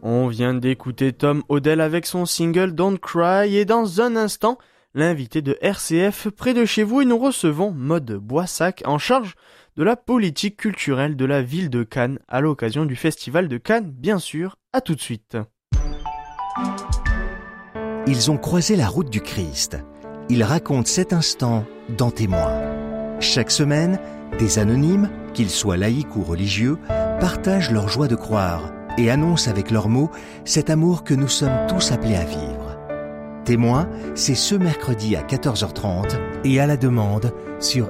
On vient d'écouter Tom Odell avec son single Don't Cry et dans un instant, l'invité de RCF près de chez vous et nous recevons Maude Boissac en charge de la politique culturelle de la ville de Cannes à l'occasion du Festival de Cannes, bien sûr. À tout de suite. Ils ont croisé la route du Christ. Ils racontent cet instant dans Témoins. Chaque semaine, des anonymes, qu'ils soient laïcs ou religieux, partagent leur joie de croire et annoncent avec leurs mots cet amour que nous sommes tous appelés à vivre. Témoins, c'est ce mercredi à 14h30 et à la demande sur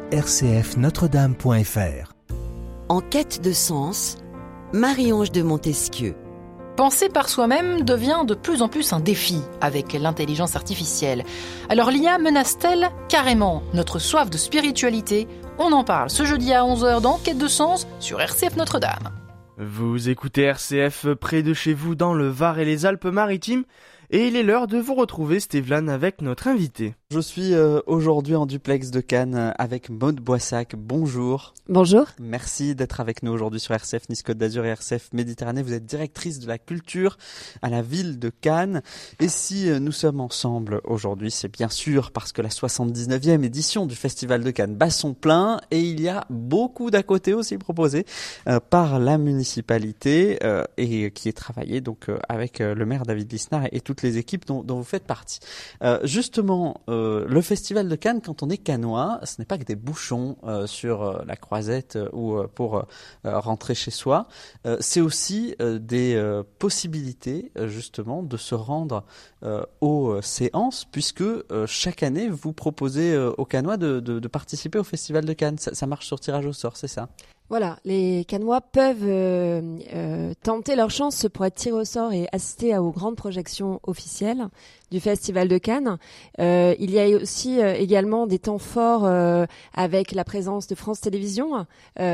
rcfnotredame.fr. En quête de sens, Marie-Ange de Montesquieu. Penser par soi-même devient de plus en plus un défi avec l'intelligence artificielle. Alors l'IA menace-t-elle carrément notre soif de spiritualité ? On en parle ce jeudi à 11h dans Quête de sens sur RCF Notre-Dame. Vous écoutez RCF près de chez vous dans le Var et les Alpes-Maritimes et il est l'heure de vous retrouver Stéphane avec notre invité. Je suis aujourd'hui en duplex de Cannes avec Maude Boissac. Bonjour. Bonjour. Merci d'être avec nous aujourd'hui sur RCF Nice-Côte d'Azur et RCF Méditerranée. Vous êtes directrice de la culture à la ville de Cannes. Et si nous sommes ensemble aujourd'hui, c'est bien sûr parce que la 79e édition du Festival de Cannes bat son plein et il y a beaucoup d'à côté aussi proposés par la municipalité et qui est travaillé donc avec le maire David Lisnard et toutes les équipes dont vous faites partie. Justement, le Festival de Cannes, quand on est cannois, ce n'est pas que des bouchons sur la croisette ou pour rentrer chez soi. C'est aussi des possibilités justement de se rendre aux séances, puisque chaque année vous proposez aux cannois de participer au Festival de Cannes. Ça marche sur tirage au sort, c'est ça ? Voilà, les Cannois peuvent tenter leur chance pour être tirés au sort et assister aux grandes projections officielles du Festival de Cannes. Il y a aussi également des temps forts avec la présence de France Télévisions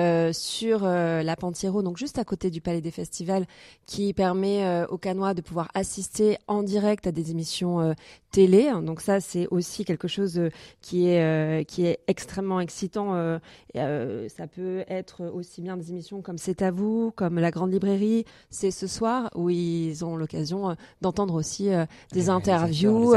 sur la Pantiero, donc juste à côté du Palais des Festivals, qui permet aux Cannois de pouvoir assister en direct à des émissions télé. Donc ça, c'est aussi quelque chose qui est extrêmement excitant. Ça peut être aussi bien des émissions comme C'est à vous, comme La Grande Librairie, C'est ce soir, où ils ont l'occasion d'entendre aussi des interviews,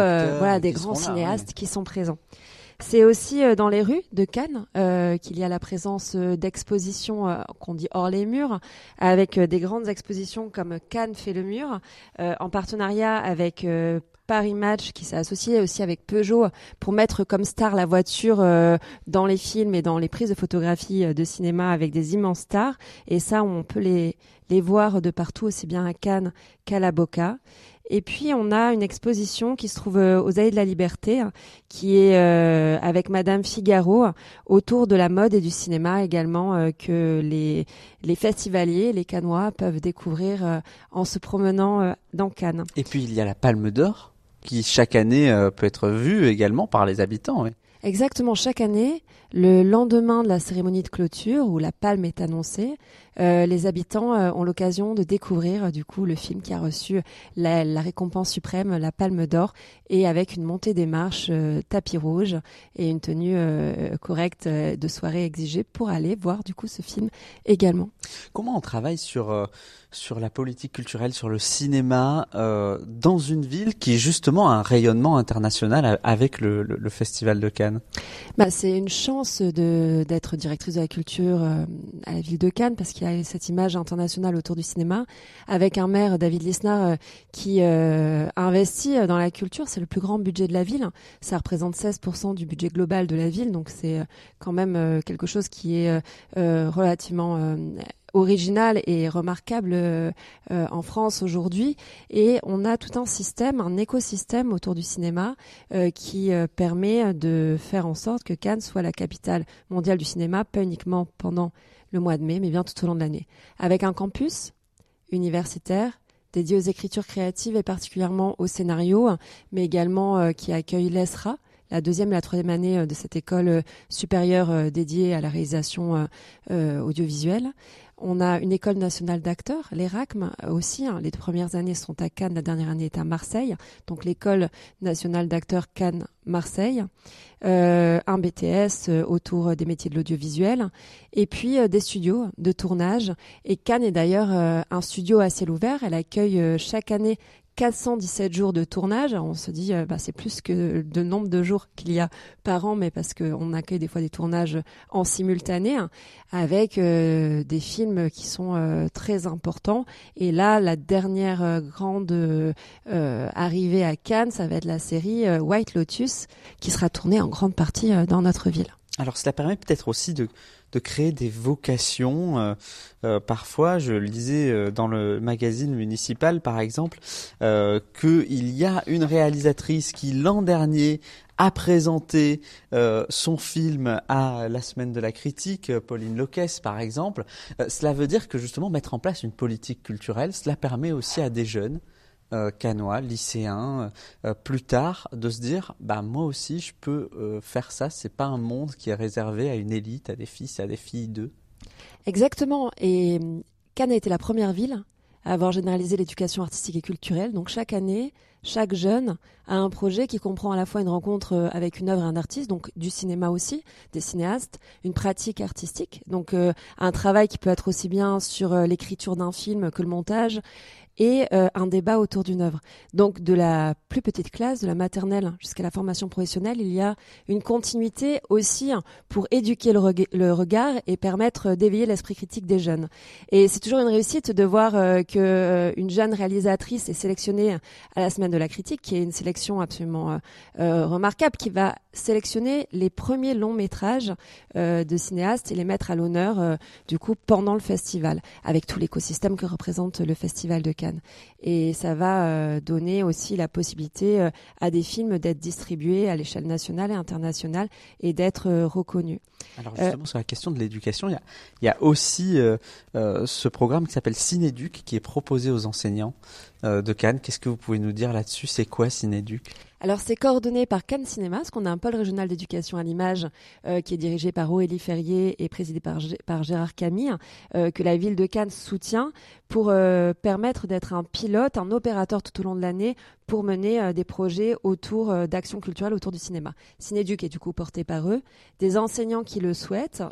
des grands cinéastes qui sont présents. C'est aussi dans les rues de Cannes qu'il y a la présence d'expositions qu'on dit hors les murs, avec des grandes expositions comme Cannes fait le mur, en partenariat avec Paris Match, qui s'est associé aussi avec Peugeot pour mettre comme star la voiture dans les films et dans les prises de photographie de cinéma avec des immenses stars. Et ça, on peut les voir de partout, aussi bien à Cannes qu'à la Boca. Et puis, on a une exposition qui se trouve aux Allées de la Liberté, qui est avec Madame Figaro, autour de la mode et du cinéma également, que les festivaliers, les Cannois, peuvent découvrir en se promenant dans Cannes. Et puis, il y a la Palme d'Or, qui chaque année peut être vue également par les habitants. Oui. Exactement, chaque année, le lendemain de la cérémonie de clôture, où la palme est annoncée, les habitants ont l'occasion de découvrir du coup le film qui a reçu la récompense suprême, la Palme d'Or, et avec une montée des marches, tapis rouge et une tenue correcte de soirée exigée pour aller voir du coup ce film également. Comment on travaille sur la politique culturelle, sur le cinéma dans une ville qui justement a un rayonnement international avec le Festival de Cannes ? C'est une chance d'être directrice de la culture à la ville de Cannes, parce qu'il y a cette image internationale autour du cinéma, avec un maire, David Lisnard, qui investit dans la culture. C'est le plus grand budget de la ville. Ça représente 16% du budget global de la ville, donc c'est quand même quelque chose qui est relativement original et remarquable en France aujourd'hui. Et on a tout un système, un écosystème autour du cinéma qui permet de faire en sorte que Cannes soit la capitale mondiale du cinéma, pas uniquement pendant le mois de mai, mais bien tout au long de l'année. Avec un campus universitaire dédié aux écritures créatives et particulièrement au scénario, mais également qui accueille l'ESRA, la deuxième et la troisième année de cette école supérieure dédiée à la réalisation audiovisuelle. On a une école nationale d'acteurs, l'ERACM aussi. Les 2 premières années sont à Cannes, la dernière année est à Marseille. Donc l'école nationale d'acteurs Cannes-Marseille. Un BTS autour des métiers de l'audiovisuel. Et puis des studios de tournage. Et Cannes est d'ailleurs un studio à ciel ouvert. Elle accueille chaque année 417 jours de tournage. On se dit c'est plus que le nombre de jours qu'il y a par an, mais parce qu'on accueille des fois des tournages en simultané avec des films qui sont très importants. Et là, la dernière grande arrivée à Cannes, ça va être la série White Lotus, qui sera tournée en grande partie dans notre ville. Alors cela permet peut-être aussi de créer des vocations. Parfois, je lisais dans le magazine municipal, par exemple, qu'il y a une réalisatrice qui, l'an dernier, a présenté son film à la Semaine de la Critique, Pauline Loquès, par exemple. Cela veut dire que, justement, mettre en place une politique culturelle, cela permet aussi à des jeunes cannois, lycéens, plus tard, de se dire moi aussi je peux faire ça, c'est pas un monde qui est réservé à une élite, à des fils et à des filles d'eux. Exactement, et Cannes a été la première ville à avoir généralisé l'éducation artistique et culturelle. Donc chaque année, chaque jeune a un projet qui comprend à la fois une rencontre avec une œuvre et un artiste, donc du cinéma aussi, des cinéastes, une pratique artistique, donc un travail qui peut être aussi bien sur l'écriture d'un film que le montage, et un débat autour d'une œuvre. Donc de la plus petite classe, de la maternelle jusqu'à la formation professionnelle, il y a une continuité aussi pour éduquer le regard et permettre d'éveiller l'esprit critique des jeunes. Et c'est toujours une réussite de voir qu'une jeune réalisatrice est sélectionnée à la Semaine de la Critique, qui est une sélection absolument remarquable, qui va sélectionner les premiers longs métrages de cinéastes et les mettre à l'honneur du coup pendant le festival, avec tout l'écosystème que représente le Festival de Cannes. Et ça va donner aussi la possibilité à des films d'être distribués à l'échelle nationale et internationale et d'être reconnus. Alors justement, sur la question de l'éducation, il y a aussi ce programme qui s'appelle Cinéduc, qui est proposé aux enseignants de Cannes. Qu'est-ce que vous pouvez nous dire là-dessus? C'est quoi Cinéduc? Alors c'est coordonné par Cannes Cinéma, parce qu'on a un pôle régional d'éducation à l'image qui est dirigé par Aurélie Ferrier et présidé par Gérard Camille, que la ville de Cannes soutient pour permettre d'être un pilote, un opérateur tout au long de l'année pour mener des projets autour d'actions culturelles autour du cinéma. Cinéduc est du coup porté par eux. Des enseignants qui le souhaitent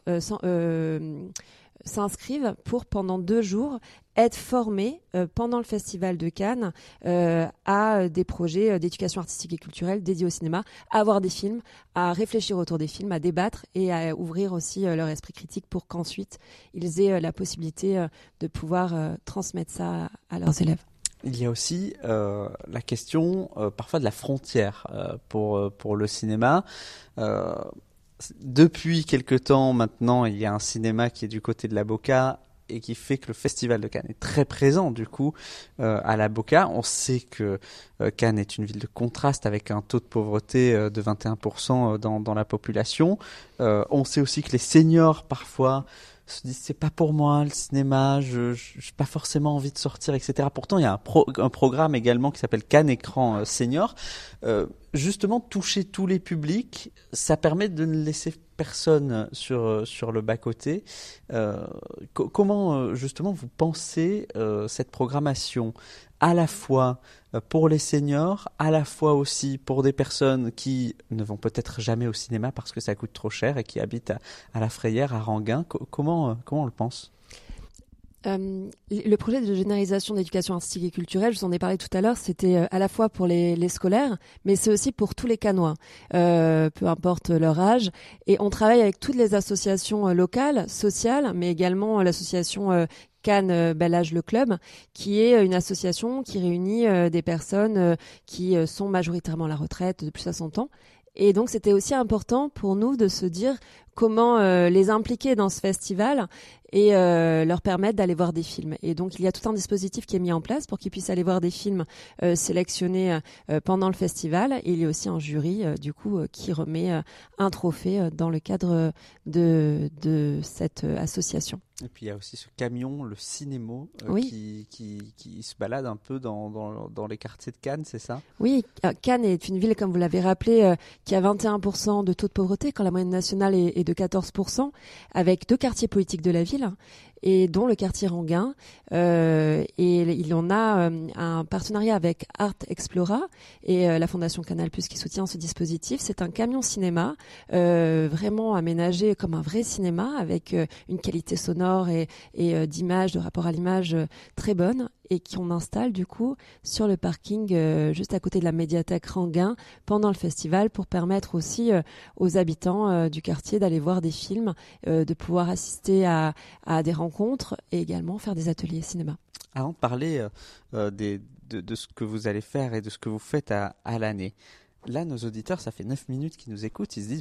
s'inscrivent pour, pendant 2 jours, être formés pendant le Festival de Cannes à des projets d'éducation artistique et culturelle dédiés au cinéma, à voir des films, à réfléchir autour des films, à débattre et à ouvrir aussi leur esprit critique pour qu'ensuite ils aient la possibilité de pouvoir transmettre ça à leurs élèves. Il y a aussi la question parfois de la frontière pour le cinéma. Depuis quelque temps maintenant, il y a un cinéma qui est du côté de la Boca et qui fait que le Festival de Cannes est très présent du coup à la Boca. On sait que Cannes est une ville de contraste avec un taux de pauvreté de 21% dans la population. On sait aussi que les seniors parfois se disent c'est pas pour moi le cinéma, je j'ai pas forcément envie de sortir, etc. Pourtant il y a un programme également qui s'appelle Cannes Écran Senior. Justement toucher tous les publics, ça permet de ne laisser personne sur le bas-côté. Comment justement vous pensez cette programmation à la fois pour les seniors, à la fois aussi pour des personnes qui ne vont peut-être jamais au cinéma parce que ça coûte trop cher et qui habitent à la Frayère, à Ranguin. Comment on le pense ? Le projet de généralisation d'éducation artistique et culturelle, je vous en ai parlé tout à l'heure, c'était à la fois pour les scolaires, mais c'est aussi pour tous les Cannois, peu importe leur âge. Et on travaille avec toutes les associations locales, sociales, mais également l'association Cannes Bel Âge le Club, qui est une association qui réunit des personnes qui sont majoritairement à la retraite de plus de 60 ans. Et donc c'était aussi important pour nous de se dire comment les impliquer dans ce festival et leur permettre d'aller voir des films. Et donc il y a tout un dispositif qui est mis en place pour qu'ils puissent aller voir des films sélectionnés pendant le festival. Et il y a aussi un jury du coup qui remet un trophée dans le cadre de cette association. Et puis il y a aussi ce camion, le Cinémo, oui. qui se balade un peu dans les quartiers de Cannes, c'est ça ? Oui, Cannes est une ville, comme vous l'avez rappelé, qui a 21% de taux de pauvreté quand la moyenne nationale est de 14%, avec 2 quartiers politiques de la ville, et dont le quartier Ranguin. Et il en a un partenariat avec Art Explora et la Fondation Canal+ qui soutient ce dispositif. C'est un camion cinéma vraiment aménagé comme un vrai cinéma, avec une qualité sonore et d'image, de rapport à l'image très bonne, et qu'on installe du coup sur le parking juste à côté de la médiathèque Ranguin pendant le festival, pour permettre aussi aux habitants du quartier d'aller voir des films, de pouvoir assister à des rencontres et également faire des ateliers cinéma. Avant de parler de ce que vous allez faire et de ce que vous faites à l'année, là, nos auditeurs, ça fait 9 minutes qu'ils nous écoutent, ils se disent